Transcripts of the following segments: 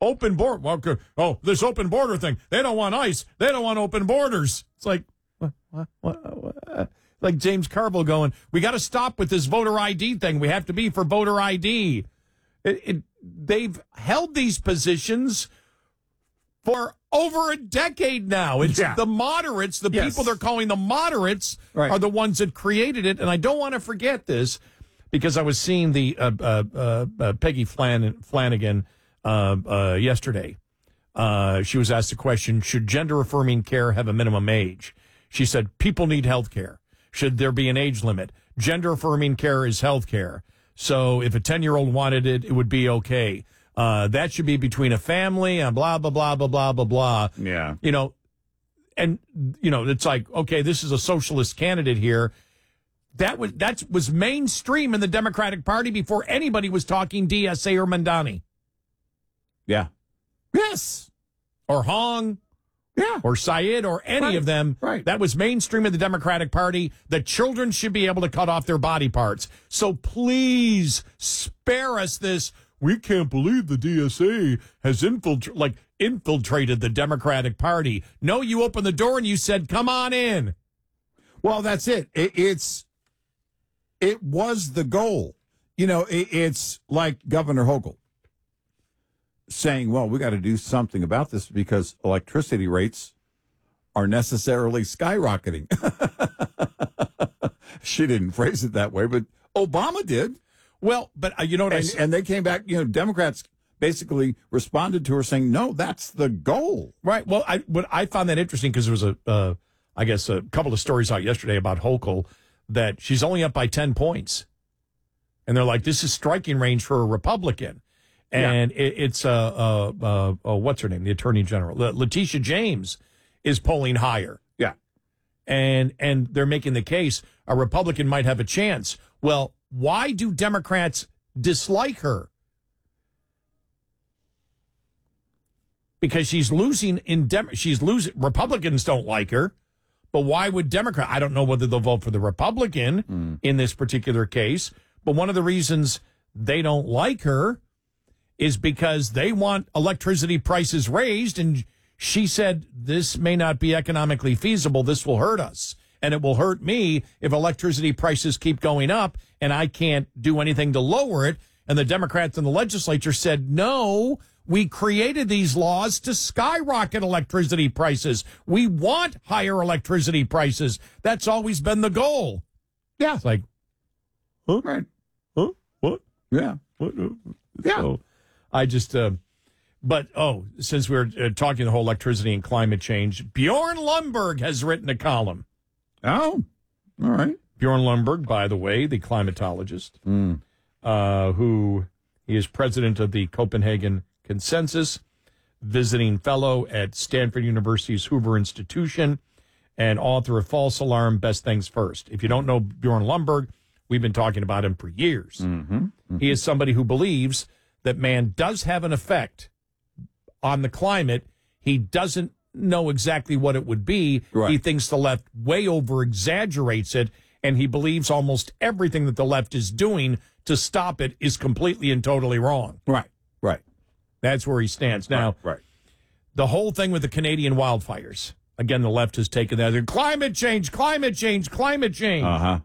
open border. Well, oh, this open border thing. They don't want ICE. They don't want open borders. It's like, what? Like James Carville going, we got to stop with this voter ID thing. We have to be for voter ID. They've held these positions for over a decade now. It's the moderates, the people they're calling the moderates, are the ones that created it. And I don't want to forget this because I was seeing the Peggy Flanagan yesterday. She was asked the question, should gender-affirming care have a minimum age? She said, people need health care. Should there be an age limit? Gender-affirming care is health care. So if a 10-year-old wanted it, it would be okay. That should be between a family and blah, blah, blah, blah, blah, blah, blah. Yeah. And it's like, okay, this is a socialist candidate here. That was mainstream in the Democratic Party before anybody was talking DSA or Mamdani. Yeah. Yes. Or Hong. Yeah. Or Syed or any of them. Right. That was mainstream of the Democratic Party. The children should be able to cut off their body parts. So please spare us this. We can't believe the DSA has infiltrated the Democratic Party. No, you opened the door and you said, come on in. Well, that's it. It was the goal. It's like Governor Hochul saying, well, we got to do something about this because electricity rates are necessarily skyrocketing. She didn't phrase it that way, but Obama did. Well, but you know what and they came back, Democrats basically responded to her saying, no, that's the goal. Right. Well, I found that interesting because there was a couple of stories out yesterday about Hochul that she's only up by 10 points. And they're like, this is striking range for a Republican. And it's what's her name? The Attorney General. Letitia James is polling higher. Yeah. And they're making the case a Republican might have a chance. Well, why do Democrats dislike her? Because she's losing Republicans don't like her. But why would Democrats? I don't know whether they'll vote for the Republican in this particular case. But one of the reasons they don't like her is because they want electricity prices raised. And she said, this may not be economically feasible. This will hurt us. And it will hurt me if electricity prices keep going up and I can't do anything to lower it. And the Democrats in the legislature said, no, we created these laws to skyrocket electricity prices. We want higher electricity prices. That's always been the goal. Yeah. It's like, huh? Right. Huh? What? Yeah. What? Yeah. So I just, since we're talking the whole electricity and climate change, Bjorn Lomborg has written a column. Oh, all right. Bjorn Lomborg, by the way, the climatologist, who he is president of the Copenhagen Consensus, visiting fellow at Stanford University's Hoover Institution, and author of False Alarm, Best Things First. If you don't know Bjorn Lomborg, we've been talking about him for years. He is somebody who believes that man does have an effect on the climate. He doesn't know exactly what it would be. Right. He thinks the left way over exaggerates it, and he believes almost everything that the left is doing to stop it is completely and totally wrong. Right. That's where he stands. Now, the whole thing with the Canadian wildfires, again, the left has taken that. Climate change. Uh-huh.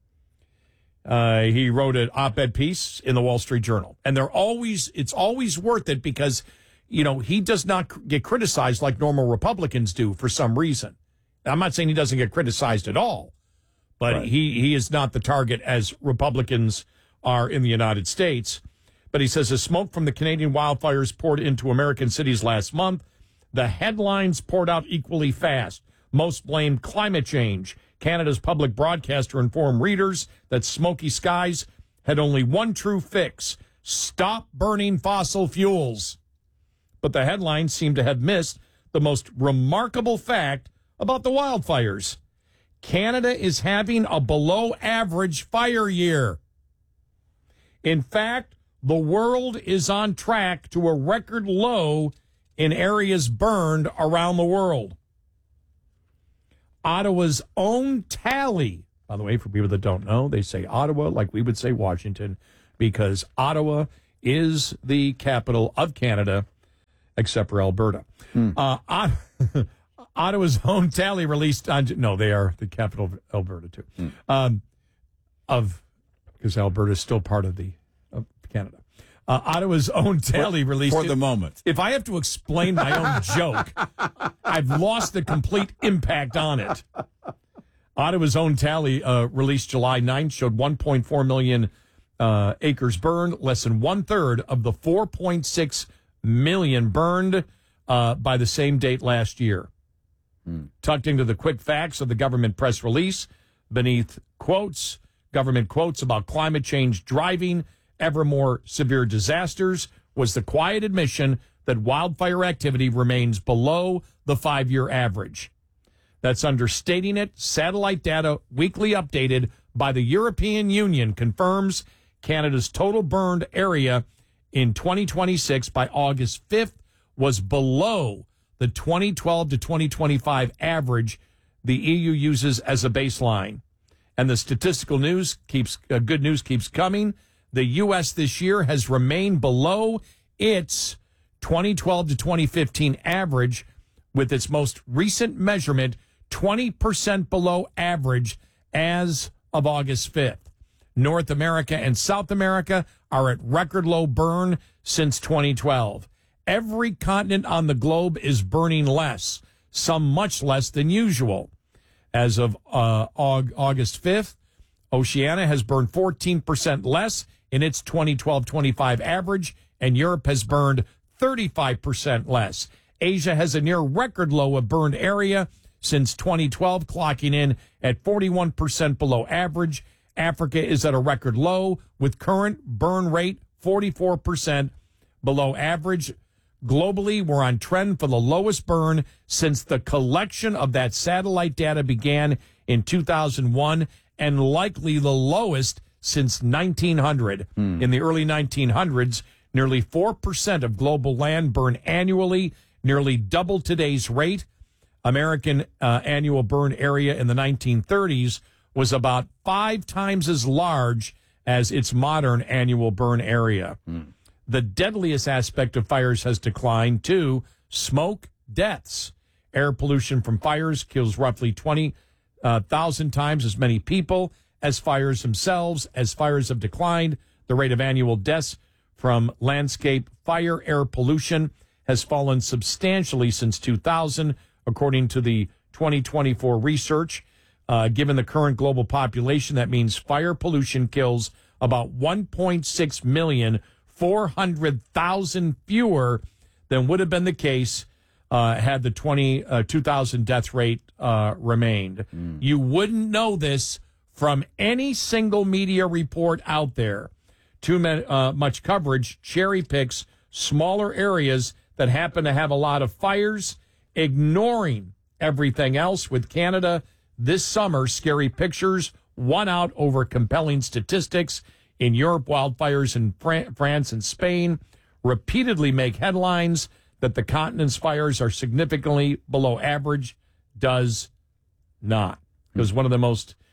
He wrote an op-ed piece in the Wall Street Journal. And it's always worth it because, he does not get criticized like normal Republicans do for some reason. I'm not saying he doesn't get criticized at all, but he is not the target as Republicans are in the United States. But he says, as smoke from the Canadian wildfires poured into American cities last month, the headlines poured out equally fast. Most blamed climate change. Canada's public broadcaster informed readers that smoky skies had only one true fix: stop burning fossil fuels. But the headlines seem to have missed the most remarkable fact about the wildfires. Canada is having a below-average fire year. In fact, the world is on track to a record low in areas burned around the world. Ottawa's own tally, by the way, for people that don't know, they say Ottawa like we would say Washington, because Ottawa is the capital of Canada. except for Alberta. Ottawa's own tally released on... No, they are the capital of Alberta, too. Because Alberta is still part of Canada. Ottawa's own tally released... For the moment. If I have to explain my own joke, I've lost the complete impact on it. Ottawa's own tally released July 9th showed 1.4 million acres burned, less than one-third of the 4.6 million burned by the same date last year. Tucked into the quick facts of the government press release, beneath quotes, government quotes about climate change driving ever more severe disasters, was the quiet admission that wildfire activity remains below the 5-year average. That's understating it. Satellite data, weekly updated by the European Union, confirms Canada's total burned area in 2026 by August 5th was below the 2012 to 2025 average the EU uses as a baseline. And the statistical news good news keeps coming. The U.S. this year has remained below its 2012 to 2015 average, with its most recent measurement 20% below average as of August 5th. North America and South America are at record low burn since 2012. Every continent on the globe is burning less, some much less than usual. As of August 5th, Oceania has burned 14% less in its 2012-25 average, and Europe has burned 35% less. Asia has a near record low of burned area since 2012, clocking in at 41% below average. Africa is at a record low, with current burn rate 44% below average. Globally, we're on trend for the lowest burn since the collection of that satellite data began in 2001, and likely the lowest since 1900. In the early 1900s, nearly 4% of global land burned annually, nearly double today's rate. American annual burn area in the 1930s was about 5 times as large as its modern annual burn area. The deadliest aspect of fires has declined, too: smoke deaths. Air pollution from fires kills roughly 20,000 times as many people as fires themselves. As fires have declined, the rate of annual deaths from landscape fire air pollution has fallen substantially since 2000, according to the 2024 research. Given the current global population, that means fire pollution kills about 1.6 million, 400,000 fewer than would have been the case had the 2000 death rate remained. You wouldn't know this from any single media report out there. Too much coverage cherry picks smaller areas that happen to have a lot of fires, ignoring everything else. With Canada this summer, scary pictures won out over compelling statistics. In Europe, wildfires in France and Spain repeatedly make headlines. That the continent's fires are significantly below average does not. Because one of the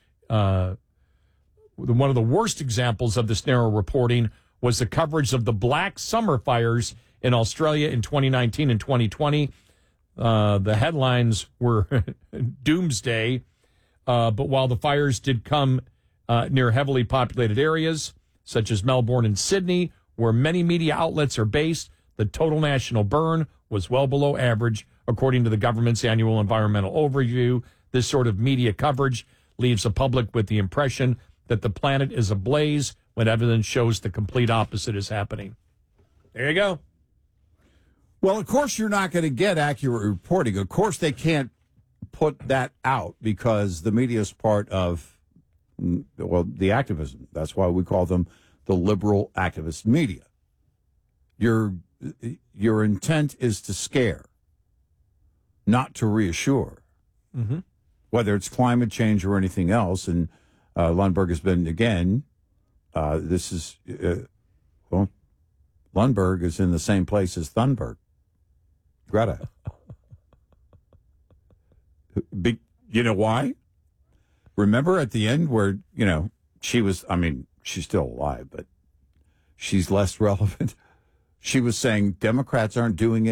worst examples of this narrow reporting was the coverage of the Black Summer fires in Australia in 2019 and 2020. The headlines were doomsday. But while the fires did come near heavily populated areas, such as Melbourne and Sydney, where many media outlets are based, the total national burn was well below average, according to the government's annual environmental overview. This sort of media coverage leaves the public with the impression that the planet is ablaze, when evidence shows the complete opposite is happening. There you go. Well, of course, you're not going to get accurate reporting. Of course, they can't put that out because the media is part of, well, the activism. That's why we call them the liberal activist media. Your intent is to scare, not to reassure, whether it's climate change or anything else. And Lundberg has been, again, Lundberg is in the same place as Thunberg. Greta. You know why? Remember at the end where, she's still alive, but she's less relevant. She was saying Democrats aren't doing